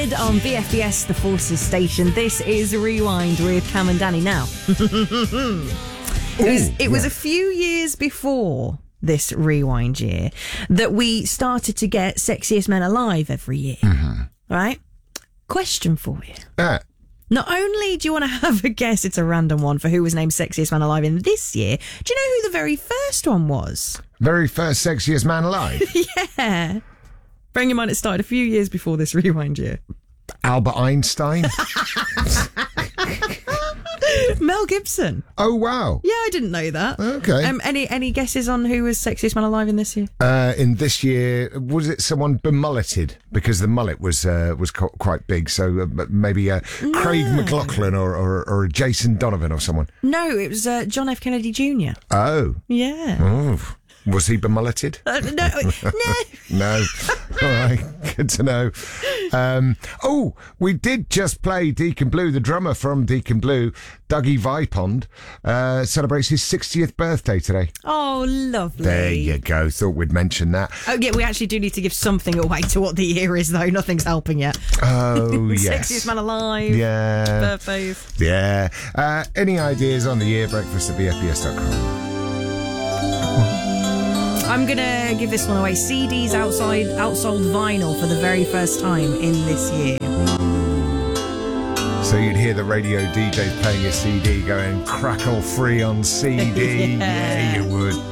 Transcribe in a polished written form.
On BFBS, the Forces station, this is Rewind with Cam and Danny now. It was a few years before this Rewind year that we started to get Sexiest Men Alive every year. Right? Question for you. Not only do you want to have a guess, it's a random one, for who was named Sexiest Man Alive in this year, do you know who the very first one was? Very first Sexiest Man Alive? Yeah. Bearing in mind it started a few years before this Rewind year. Albert Einstein? Mel Gibson. Oh, wow. Yeah, I didn't know that. Okay. Any guesses on who was Sexiest Man Alive in this year? In this year, was it someone bemulleted? Because the mullet was quite big, so maybe Craig McLachlan or Jason Donovan or someone. No, it was John F. Kennedy Jr. Oh. Yeah. Oh. Was he bemulleted? No. No. All right. Good to know. We did just play Deacon Blue, the drummer from Deacon Blue, Dougie Vipond, celebrates his 60th birthday today. Oh, lovely. There you go. Thought we'd mention that. Oh, yeah, we actually do need to give something away to what the year is, though. Nothing's helping yet. Oh, yes. Sexiest Man Alive. Yeah. Birthdays. Yeah. Any ideas on the year breakfast at bfbs.com? I'm going to give this one away. CDs outsold vinyl for the very first time in this year. So you'd hear the radio DJs playing a CD going crackle free on CD. Yeah, you would.